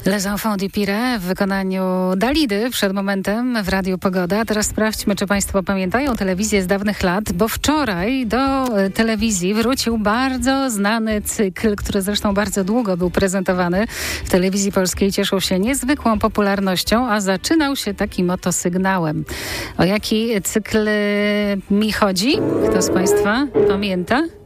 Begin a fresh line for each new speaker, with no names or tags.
Les Enfants du Pirée w wykonaniu Dalidy przed momentem w Radiu Pogoda. Teraz sprawdźmy, czy Państwo pamiętają telewizję z dawnych lat, bo wczoraj do telewizji wrócił bardzo znany cykl, który zresztą bardzo długo był prezentowany w telewizji polskiej. Cieszył się niezwykłą popularnością, a zaczynał się takim oto sygnałem. O jaki cykl mi chodzi? Kto z Państwa pamięta?